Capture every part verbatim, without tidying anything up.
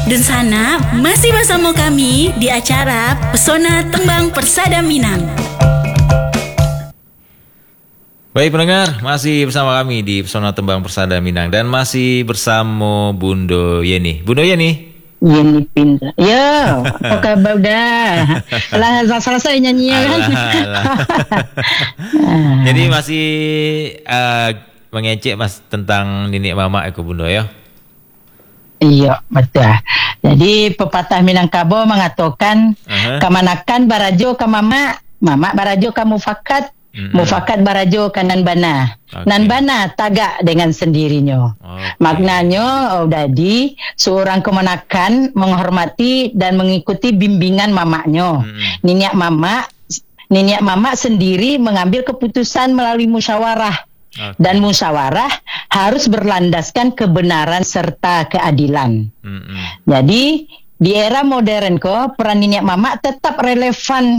Dan sana masih bersama kami di acara Pesona Tembang Persada Minang. Baik pendengar, masih bersama kami di Pesona Tembang Persada Minang dan masih bersama Bundo Yeni. Bundo Yeni. Yeni pintar. Ya, apa kabar dah? Lah selesai nyanyi kan. Jadi masih uh, mengecek Mas tentang nenek mama aku Bundo ya. Iya, betul. Jadi pepatah Minangkabau mengatakan uh-huh. Kamanakan barajo ka mama, mama barajo ka mufakat, mm-hmm. mufakat barajo ka nanbana. Okay. Nanbana tagak dengan sendirinya. Okay. Maknanya oh dadi seorang kemanakan menghormati dan mengikuti bimbingan mamanya. Mm-hmm. Nenek mama, nenek mama sendiri mengambil keputusan melalui musyawarah. Okay. Dan musyawarah harus berlandaskan kebenaran serta keadilan. Mm-hmm. Jadi di era modern kok peran nenek mama tetap relevan.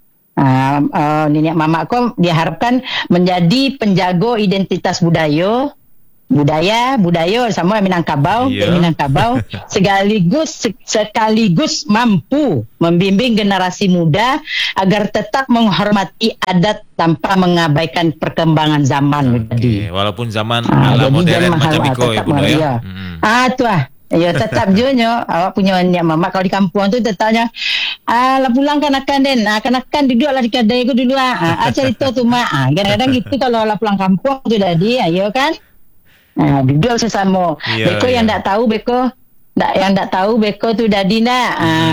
Uh, uh, nenek mama kok diharapkan menjadi penjaga identitas budaya, budaya, budaya sama Minangkabau, yeah. Minangkabau sekaligus sekaligus mampu membimbing generasi muda agar tetap menghormati adat tanpa mengabaikan perkembangan zaman. Okay. Walaupun zaman ah, ala modern macam itu ya, Bunda ya. Hmm. Ah, tu ah. Ya tetap juga awak punya nenek mama kalau di kampung tu tetapnya ah lah pulang kan akan den ah kan akan duduklah di kedai aku dulu ah, ah cerita tu mak ah kadang-kadang gitu kalau lah pulang kampung tu tadi ayo kan. Nah, duduk sesama. Yeah, beko yeah. yang tak tahu beko, tak yang tak tahu beko tu dadi nak. Hmm.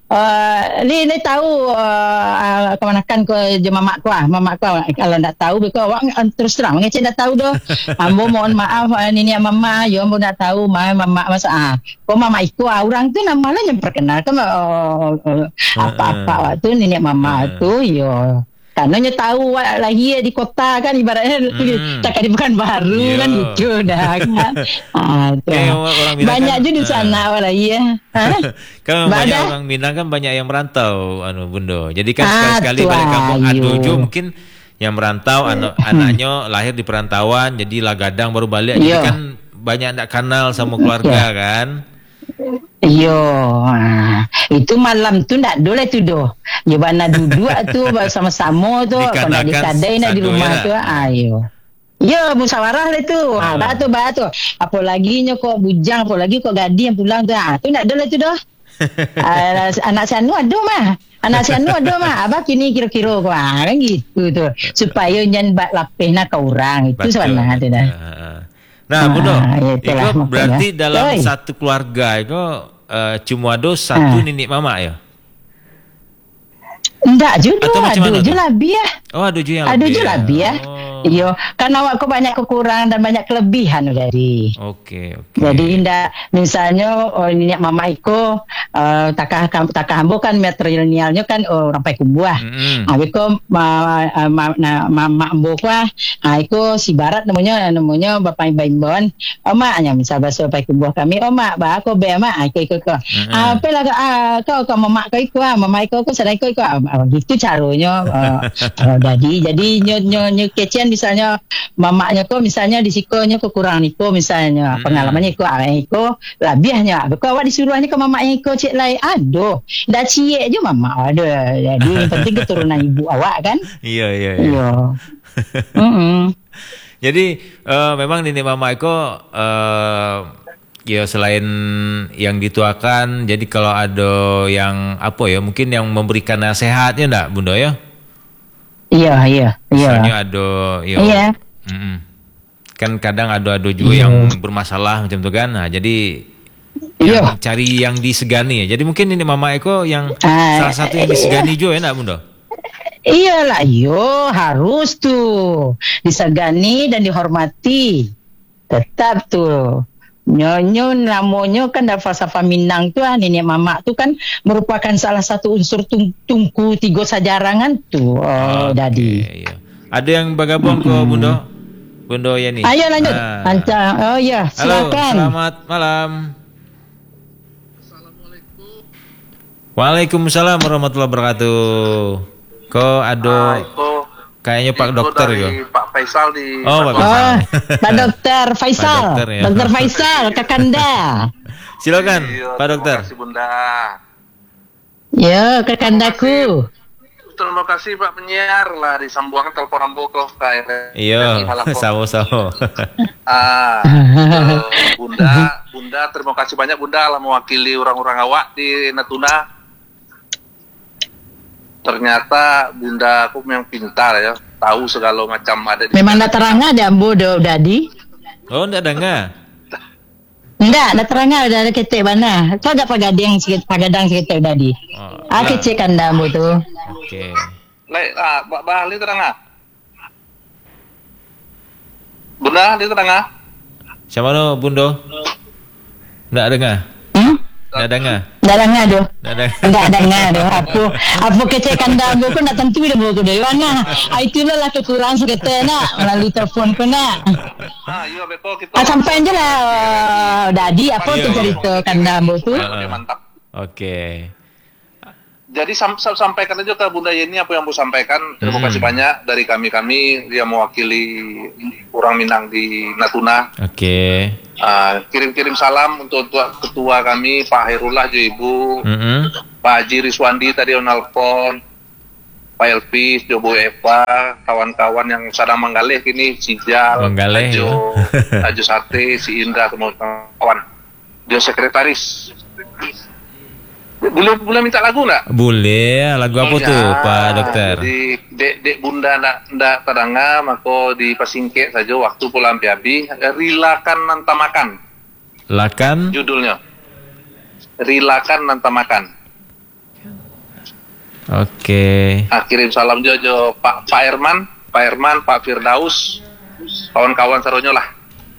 Uh, ni ni tahu uh, kemanakan ke je mamak ku ah, mamak ku kalau tak tahu beko awak terus terang ngecek tak tahu doh. Ambo mohon maaf ni ni mama, yo ambo tak tahu mai mamak masa ah. Ko mama iku ah, orang tu nama lah yang perkenalkan uh, uh, apa-apa waktu ni mama uh. tu yo. Karena tahu lagi di kota kan ibaratnya hmm. tak ada bukan baru yeah. kan gitu dah kan. Ah, okay, banyak kan, juga di sana uh, lagi ya. Kan banyak orang Minang kan banyak yang merantau anu Bundo. Jadi kan ah, sekali-sekali balik kampung ada juga mungkin yang merantau anak anaknya lahir di perantauan jadi lah gadang baru balik jadi kan banyak tak kenal sama keluarga kan. Iyo, nah, itu malam tu nak dole tu doh. Jebana duduk tu sama-sama tu, kena dikadai nak di rumah tu, ayo. Ya, musyawarah lah tu. Ah, batu batu. Apa lagi nya kok bujang, apa lagi kok gadis yang pulang tu. Ah, tu nak dole tu doh. uh, anak sianu ada mah. Anak sianu ada mah. Abah kini kira-kira kok ah, kan gitu tu. Supaya nyan bat lapeh nak ke orang. Itu sebenarnya tu dah. Nah, Bundo, ah, itu berarti ya. Dalam Oi. Satu keluarga itu uh, cuma ada satu ah. nenek mama ya? Enggak juga, ada juga lebih ya. Oh, ada juga yang ada lebih. Ada juga lebih ya. Iyo, kan awakku banyak kekurangan dan banyak kelebihan dari. Oke, oke. Jadi indah misalnya oh nenek mama iko uh, takah takah ambo kan materialnya kan oh, rampai kubuah. Mm-hmm. Abi ko ma, ma, ma, mama ambo kwa, ah iko si barat namanya namanya bapak ibu-ibuan. Oma nya misal bahasa rampai kubuah kami, oma ba aku be ama iko iko ko. Ah mm-hmm. Apalah ah kau kau mama kau iko, mama iko ko sedai iko iko. Gitu caranya uh, uh, jadi jadi nyo nyo nyo kecian misalnya mamaknya kok misalnya di sikonya kekurangan iko misalnya hmm. pengalamannya iko ah iko lebihnya kau awak disuruhnya ke mamaknya iko cik lai aduh dah cie je mama ada jadi yang penting keturunan ibu awak kan iya iya iya mm-hmm. Jadi uh, memang nenek mama iko uh, ya selain yang dituakan jadi kalau ada yang apa ya mungkin yang memberikan nasihatnya enggak Bunda ya? Iya, iya, iya. Misalnya ada, yo, iya. Mm-mm. Kan kadang ada-ada juga iya. Yang bermasalah macam itu kan. Nah, jadi iya. Yang cari yang disegani ya. Jadi mungkin ini Mama Eko yang uh, salah satu yang disegani juga ya, enggak Bunda? Iyalah, yo harus tuh disegani dan dihormati. Tetap tuh. Nyonyo namanya kan dalam falsafah Minang tu ah, nenek mama tu kan merupakan salah satu unsur tung, tungku tiga sajarangan tu. Oh, okay, dadi. Iya. Ada yang bergabung mm-hmm. ke Bunda? Bunda Yani. Ayo lanjut. Ah. Ancang. Oh ya, silakan. Halo, selamat malam. Assalamualaikum. Waalaikumsalam warahmatullahi wabarakatuh. Kok ada kayaknya Pak Dokter ya. Pak Faisal di Oh, Pak Faisal. Oh, Pak Dokter Faisal. Pak Dokter, ya. Dokter Faisal Kakanda. Silakan, iya, Pak Dokter. Terima kasih Bunda. Ya, ke kandaku. Terima kasih Pak penyiar lah disambungkan telepon ambo ke K R. Iya, sama-sama. Ah, uh, Bunda, Bunda terima kasih banyak Bunda lah mewakili orang-orang awak di Natuna. Ternyata Bunda aku memang pintar ya, tahu segala macam ada di. Memang dah terang ada ambo do dadi. Oh, ndak dengar. Enggak, dah terang ada ada ketek mana. Kau ada pagadang sikit, pagadang sikit tadi. Oh, ah, kecek kanda ambo tu. Okey. Lai, ah, bah li terang ah. Bunda, li terang ah. Siapa no, Bundo? Ndak dengar. Hmm? Ndak dengar. Ndak dengar tu. Ndak dengar. Ndak dengar tu. Apa apa kecek kanda ambo pun nak tentu dah ambo tu. Mana? Ah, itulah lah kekurangan sikit nak melalui telefon pun nak. Ah, iya beko kita. Ah, sampai je lah uh, dadi apa tu cerita kanda ambo tu. Uh, mantap. Okey. Jadi sam sam sampaikan aja ke Bunda Yeni apa yang Bu sampaikan. Terima kasih hmm. banyak dari kami-kami yang mewakili orang Minang di Natuna. Oke. Okay. Uh, kirim-kirim salam untuk ketua kami Pak Hairullah Jo Ibu, mm-hmm. Pak Haji Riswandi tadi on nelpon, Pak Elvis, Jobo Eva, kawan-kawan yang sedang menggalih kini, si Jal, menggalih, Ajo, ya. Ajo Sate, si Indra, semua kawan. Dia sekretaris. Boleh boleh minta lagu nggak? Boleh, lagu apa oh, tuh ya. Pak Dokter? Jadi dek dek Bunda ndak ndak teranga, maka di pasingke saja waktu pulang piabi, rilakan nantamakan. Lakan? Judulnya. Rilakan nantamakan. Oke. Okay. Ah, kirim salam jojo Pak Pak Herman, Pak Herman, Pak Firdaus, kawan-kawan saronyo lah.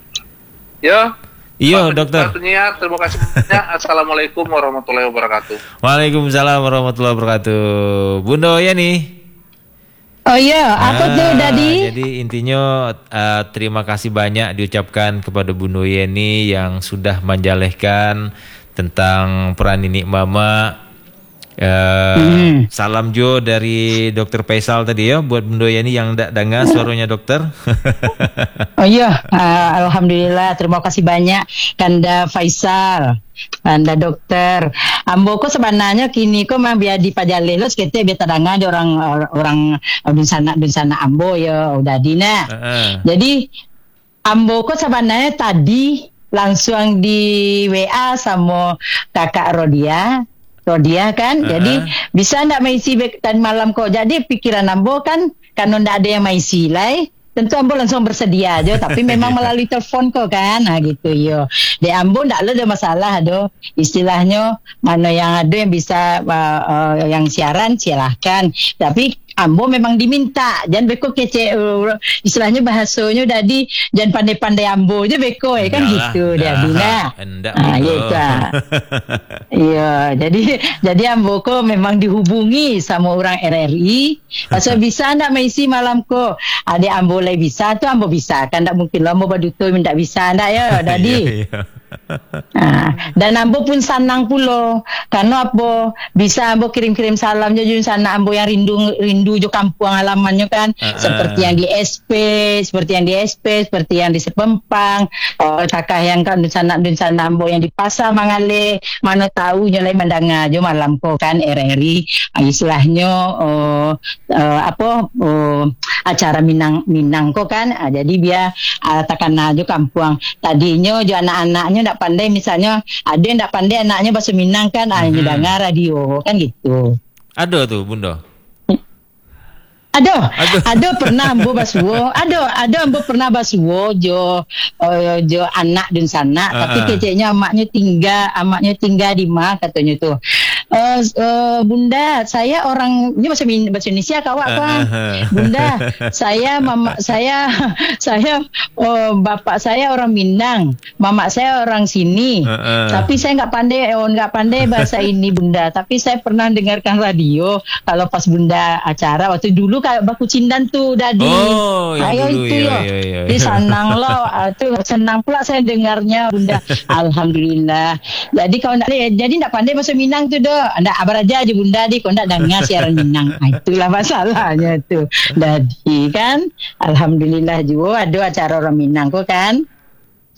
Yo. Iya, Dokter. Penyiar, terima kasih banyak. Assalamualaikum warahmatullahi wabarakatuh. Waalaikumsalam warahmatullahi wabarakatuh. Bunda Yeni. Oh iya, apa nah, tuh Dadi? Jadi intinya uh, terima kasih banyak diucapkan kepada Bunda Yeni yang sudah menjalehkan tentang peran Nini Mama. Uh, mm. Salam Jo dari Dokter Faisal tadi ya buat Bunda Yeni yang tak dengar suaranya dokter. Oh iya, uh, alhamdulillah terima kasih banyak Kanda Faisal, Kanda dokter. Ambo ko sebenarnya kini ko mah biar di Pajaleh lo sekete biar terdengar di orang orang dun sana dun sana ambo ya udah dina. Uh-uh. Jadi ambo ko sebenarnya tadi langsung di W A sama kakak Rodia. Dia kan, uh-huh. Jadi bisa ndak maisi dan malam kok. Jadi pikiran ambo kan, kalau ndak ada yang maisi lai, tentu ambo langsung bersedia aja. Tapi memang melalui telepon kok kan, nah gitu yo. Di ambo ndak ada masalah do. Istilahnya mana yang ada yang bisa uh, uh, yang siaran silahkan. Tapi ambo memang diminta, jangan beko kece uh, istilahnya bahasanya tadi jangan pandai-pandai ambo aja beko ya kan gitu dia bilang. Ah gitu. Iya, jadi jadi ambo ko memang dihubungi sama orang R R I. Pasal bisa ndak maisi malam ko. Ada ambo lagi bisa tu ambo bisa kan ndak mungkin lah ambo badutul ndak bisa ndak ya tadi. Nah, dan ambo pun senang pulo karena apa bisa ambo kirim-kirim salam jadi sana ambo yang rindu rindu jo kampung halamannya kan uh-uh. Seperti yang di S P seperti yang di S P seperti yang di Sepempang oh, kakak yang kan di sana di sana ambo yang di pasar Mangale mana tahu nyolai mandanga jo malam ko kan R R I istilahnya oh, uh, apa oh, acara Minang Minang ko kan uh, jadi biar uh, takkan jo kampung tadinya jo anak-anaknya ndak pandai misalnya ada yang ndak pandai anaknya bahasa Minang kan ah mm-hmm. dengar radio kan gitu. Ada tuh Bunda. Ada, ada pernah ambo basuo, ada, ada ambo pernah basuo jo, uh, jo anak dan sana, uh-huh. Tapi keceknya amaknya tinggal, amaknya tinggal di mana katanya tuh. Uh, uh, Bunda, saya orang ini bahasa bahasa Indonesia kawak kan. Uh-huh. Bunda, saya mama saya saya oh, bapak saya orang Minang, mama saya orang sini. Uh-huh. Tapi saya nggak pandai, oh, nggak pandai bahasa ini Bunda. Tapi saya pernah dengarkan radio kalau pas Bunda acara waktu dulu kayak baku cindan tuh Dadi. Oh, ayo dulu, itu iya, yo. Iya, iya, Di senang loh, tuh senang pula saya dengarnya Bunda. Alhamdulillah. Jadi kalau ndak jadi ndak pandai bahasa Minang tuh do. Ndak abar aja aja Bunda di kau ndak dengar siaran Minang. Nah, itulah masalahnya tuh. Jadi kan alhamdulillah juga ada acara orang Minang kok kan.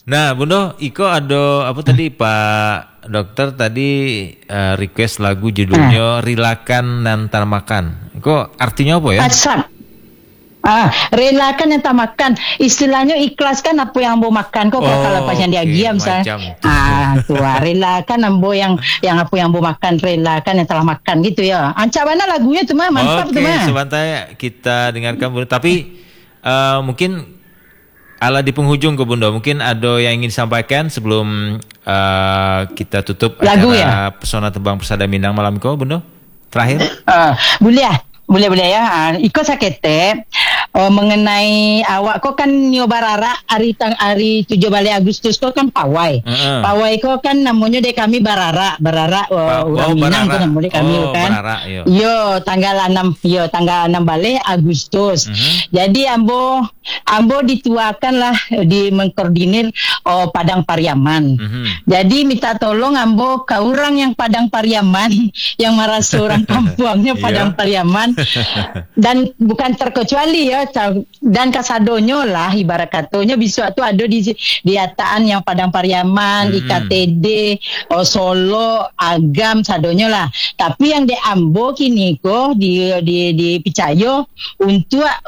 Nah, Bundo, Iko ada apa tadi Pak Dokter tadi uh, request lagu judulnya hmm. Relakan dan Tak Makan. Iko artinya apa ya? Asap. Ah, relakan yang tak makan. Istilahnya ikhlaskan apa yang ambo makan. Kok oh, kalau pas yang dia okay, giam misalnya. Ah, tua relakan ambo yang yang apa yang ambo makan, relakan yang telah makan gitu ya. Ancak mana lagunya tuh mah, mantap okay, tuh mah. Oke, sebentar kita dengarkan Bundo. Tapi uh, mungkin ala di penghujung ke Bundo, mungkin ada yang ingin disampaikan sebelum uh, kita tutup lagu acara ya? Pesona Tembang Persada Minang malam ko, Bundo. Terakhir. Uh, boleh ya? Boleh boleh ya. Uh, Iko sakete uh, mengenai awak kok kan nyo barara hari tang hari tujuh belas Agustus kok kan pawai. Uh-uh. Pawai kok kan namanya de kami barara, barara uh, oh, orang Minang kok namanya kami oh, kan. Barara, yo. yo tanggal enam yo tanggal enam balik Agustus. Uh-huh. Jadi ambo ambo dituakan lah di mengkoordinir oh, Padang Pariaman. Uh-huh. Jadi minta tolong ambo ke orang yang Padang Pariaman yang merasa orang kampungnya Padang Pariaman. Dan bukan terkecuali ya, dan kasadonyo lah ibarat katanya bisa tu ada di di ataan yang Padang Pariaman, hmm. I K T D, oh, Solo, Agam, sadonyo lah. Tapi yang di Ambo kini ko di di di Picayo untuk